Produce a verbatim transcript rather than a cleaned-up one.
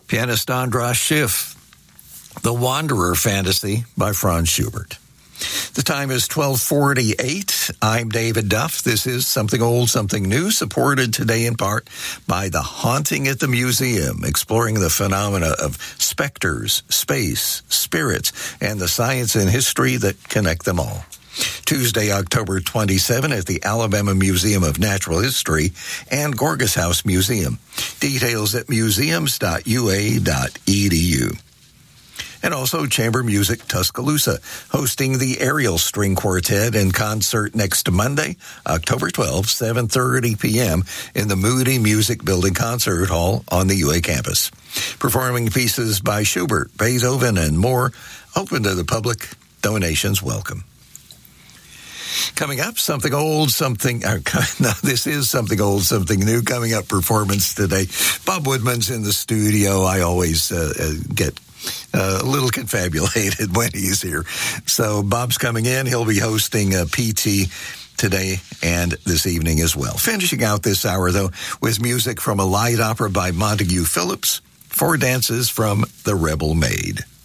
Pianist Andras Schiff, The Wanderer Fantasy by Franz Schubert. The time is twelve forty-eight. I'm David Duff. This is Something Old, Something New, supported today in part by The Haunting at the Museum, exploring the phenomena of specters, space, spirits, and the science and history that connect them all. Tuesday, October twenty-seventh at the Alabama Museum of Natural History and Gorgas House Museum. Details at museums dot u a dot e d u. And also Chamber Music Tuscaloosa, hosting the Ariel String Quartet in concert next Monday, October twelfth, seven thirty p.m. in the Moody Music Building Concert Hall on the U A campus. Performing pieces by Schubert, Beethoven, and more, open to the public, donations welcome. Coming up, something old, something, uh, no, this is something old, something new. Coming up, performance today. Bob Woodman's in the studio. I always uh, uh, get uh, a little confabulated when he's here. So Bob's coming in. He'll be hosting a P T today and this evening as well. Finishing out this hour, though, with music from a light opera by Montague Phillips, four dances from The Rebel Maid.